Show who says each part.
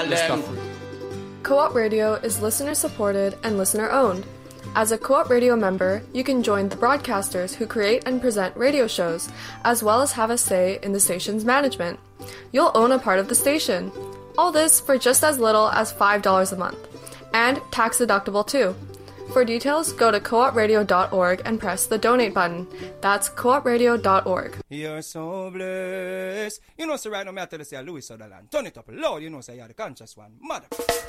Speaker 1: Co-op Radio is listener-supported and listener-owned. As a Co-op Radio member, you can join the broadcasters who create and present radio shows, as well as have a say in the station's management. You'll own a part of the station. All this for just as little as $5 a month. And tax-deductible too. For details, go to coopradio.org and press the donate button. That's coopradio.org.
Speaker 2: You're so blessed. You know, so right now, I tell you, say Louis Sutherland. Turn it up loud, you know, say you're the conscious one. Mother.